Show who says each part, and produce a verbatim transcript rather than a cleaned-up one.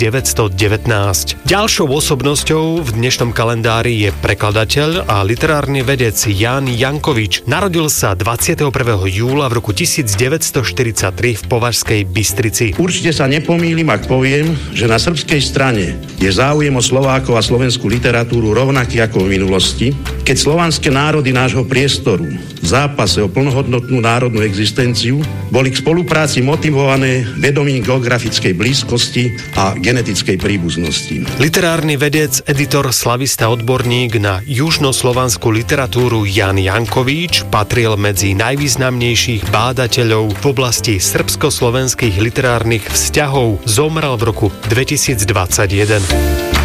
Speaker 1: devätnásťstodevätnásť. Ďalšou osobnosťou v dnešnom kalendári je prekladateľ a literárny vedec Ján Jankovič. Narodil sa dvadsiateho prvého júla v roku devätnásťstoštyridsaťtri v Považskej Bystrici.
Speaker 2: Určite sa nepomýlim, ak poviem, že na srbskej strane je záujem o Slovákov a slovenskú literatúru rovnaký ako v minulosti, keď slovanské národy nášho priestoru v zápase o plnohodnotnú národnú existenciu boli k spolupráci motivované vedomím geografickej blízkosti a genetickej príbuznosti.
Speaker 1: Literárny vedec, editor, slavista, odborník na južnoslovanskú literatúru Ján Jankovič patril medzi najvýznamnejších bádateľov v oblasti srbsko-slovenských literárnych vzťahov. Zomrel v roku dvetisícdvadsaťjeden.